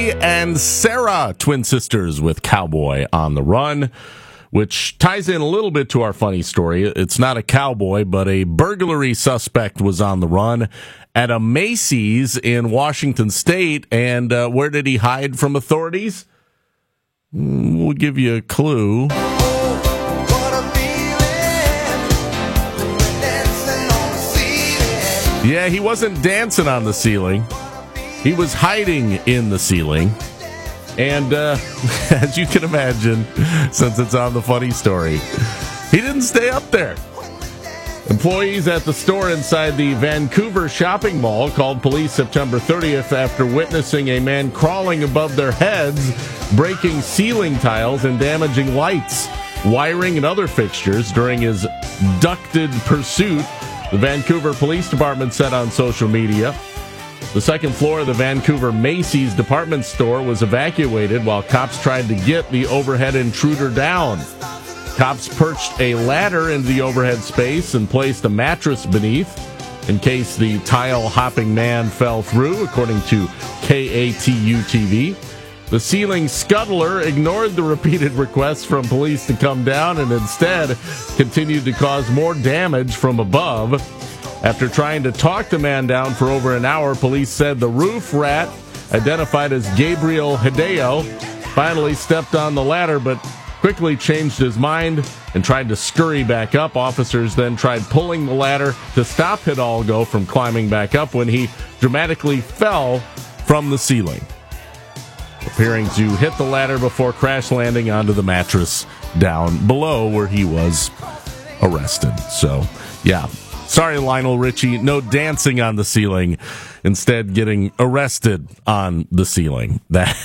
Lee and Sarah, twin sisters with Cowboy on the Run, which ties in a little bit to our funny story. It's not a cowboy, but a burglary suspect was on the run at a Macy's in Washington State. And where did he hide from authorities? We'll give you a clue. Yeah, he wasn't dancing on the ceiling. He was hiding in the ceiling. And as you can imagine, since it's on the funny story, he didn't stay up there. Employees at the store inside the Vancouver shopping mall called police September 30th after witnessing a man crawling above their heads, breaking ceiling tiles and damaging lights, wiring, and other fixtures during his ducted pursuit, the Vancouver Police Department said on social media. The second floor of the Vancouver Macy's department store was evacuated while cops tried to get the overhead intruder down. Cops perched a ladder into the overhead space and placed a mattress beneath in case the tile-hopping man fell through, according to KATU-TV. The ceiling scuttler ignored the repeated requests from police to come down and instead continued to cause more damage from above. After trying to talk the man down for over an hour, police said the roof rat, identified as Gabriel Hideo, finally stepped on the ladder but quickly changed his mind and tried to scurry back up. Officers then tried pulling the ladder to stop Hidalgo from climbing back up when he dramatically fell from the ceiling, appearing to hit the ladder before crash landing onto the mattress down below where he was arrested. So, yeah. Sorry, Lionel Richie, no dancing on the ceiling, instead getting arrested on the ceiling.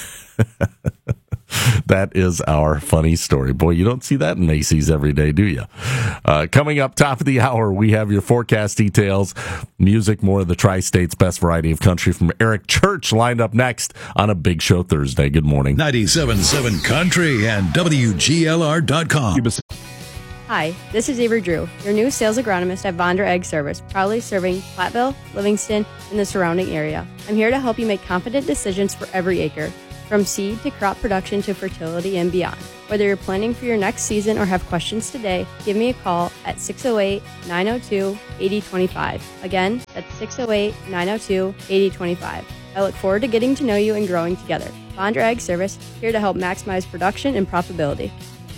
That is our funny story. Boy, you don't see that in Macy's every day, do you? Coming up top of the hour, we have your forecast details, music, more of the Tri-State's best variety of country from Eric Church lined up next on a Big Show Thursday. Good morning. 97.7 Country and WGLR.com. Hi, this is Avery Drew, your new sales agronomist at Vondra Ag Service, proudly serving Platteville, Livingston, and the surrounding area. I'm here to help you make confident decisions for every acre, from seed to crop production to fertility and beyond. Whether you're planning for your next season or have questions today, give me a call at 608-902-8025. Again, that's 608-902-8025. I look forward to getting to know you and growing together. Vondra Ag Service, here to help maximize production and profitability.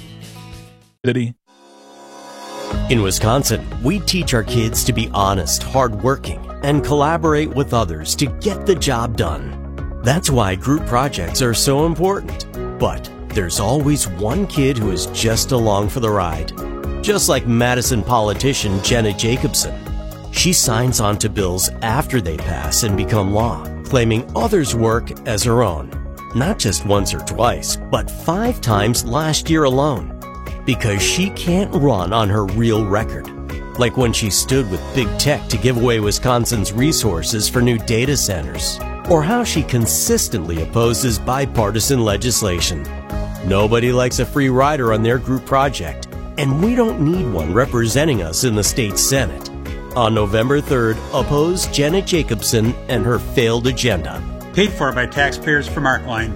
In Wisconsin, we teach our kids to be honest, hardworking, and collaborate with others to get the job done. That's why group projects are so important. But there's always one kid who is just along for the ride. Just like Madison politician Jenna Jacobson. She signs on to bills after they pass and become law, claiming others' work as her own. Not just once or twice, but 5 times last year alone. Because she can't run on her real record. Like when she stood with big tech to give away Wisconsin's resources for new data centers. Or how she consistently opposes bipartisan legislation. Nobody likes a free rider on their group project. And we don't need one representing us in the state Senate. On November 3rd, oppose Jenna Jacobson and her failed agenda. Paid for by taxpayers from Artline.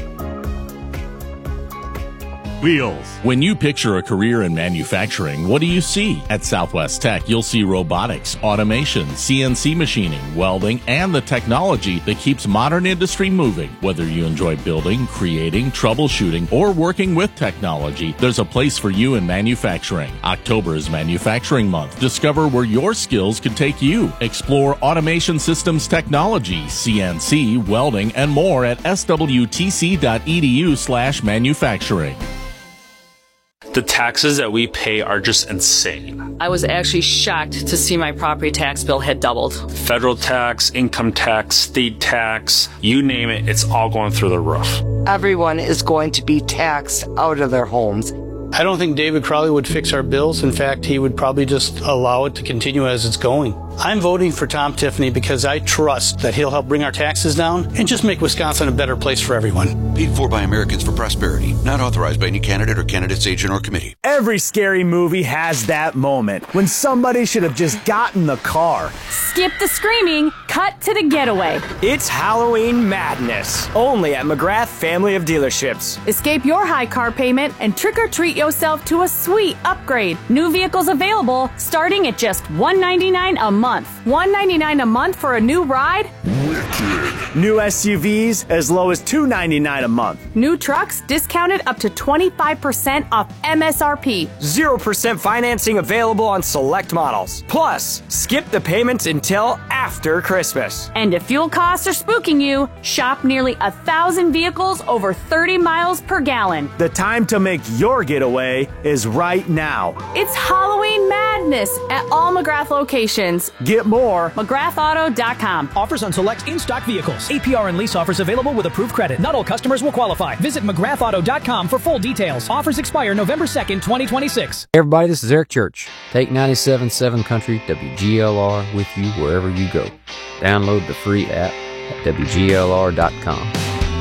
Wheels. When you picture a career in manufacturing, what do you see? At Southwest Tech, you'll see robotics, automation, CNC machining, welding, and the technology that keeps modern industry moving. Whether you enjoy building, creating, troubleshooting, or working with technology, there's a place for you in manufacturing. October is Manufacturing Month. Discover where your skills could take you. Explore automation systems technology, CNC, welding, and more at swtc.edu/manufacturing. The taxes that we pay are just insane. I was actually shocked to see my property tax bill had doubled. Federal tax, income tax, state tax, you name it, it's all going through the roof. Everyone is going to be taxed out of their homes. I don't think David Crowley would fix our bills. In fact, he would probably just allow it to continue as it's going. I'm voting for Tom Tiffany because I trust that he'll help bring our taxes down and just make Wisconsin a better place for everyone. Paid for by Americans for Prosperity. Not authorized by any candidate or candidate's agent or committee. Every scary movie has that moment when somebody should have just gotten the car. Skip the screaming, cut to the getaway. It's Halloween madness, only at McGrath Family of Dealerships. Escape your high car payment and trick-or-treat yourself to a sweet upgrade. New vehicles available starting at just $199 a month. $199 a month for a new ride? Wicked. New SUVs as low as $299 a month. New trucks discounted up to 25% off MSRP. 0% financing available on select models. Plus, skip the payments until after Christmas. And if fuel costs are spooking you, shop nearly 1,000 vehicles over 30 miles per gallon. The time to make your getaway is right now. It's Halloween madness at all McGrath locations. Get more. McGrathAuto.com. Offers on select in-stock vehicles. APR and lease offers available with approved credit. Not all customers will qualify. Visit McGrathAuto.com for full details. Offers expire November 2nd, 2026. Hey everybody, this is Eric Church. Take 97.7 Country WGLR with you wherever you go. Download the free app at WGLR.com.